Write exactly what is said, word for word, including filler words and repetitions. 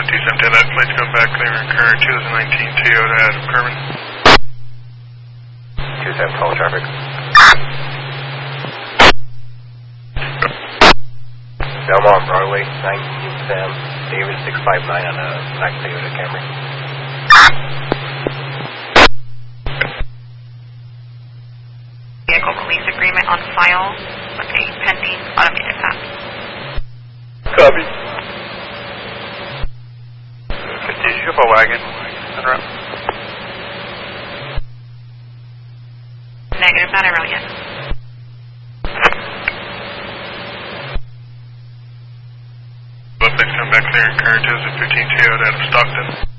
T seventeen, that plate's come back clear and current two thousand nineteen Toyota out of Kerman. two seven, follow traffic. Belmont Broadway, nineteen Sam, David six five nine on a black Toyota Camry. Vehicle release agreement on file with a pending automated pass. Copy. Did you have a wagon? Negative, not around yet. Both plates come back clear and current two thousand fifteen Toyota out of Stockton.